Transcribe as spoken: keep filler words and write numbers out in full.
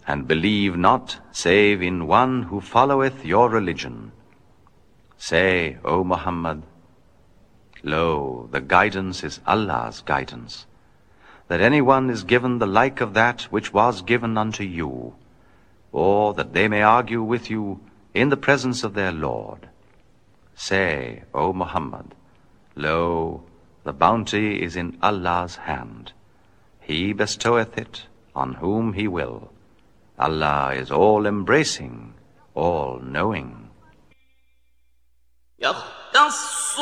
and believe not save in one who followeth your religion. Say, O Muhammad, lo, the guidance is Allah's guidance, that anyone is given the like of that which was given unto you, or that they may argue with you in the presence of their Lord. Say, O Muhammad, lo, the bounty is in Allah's hand. He bestoweth it on whom He will. Allah is all-embracing, all-knowing.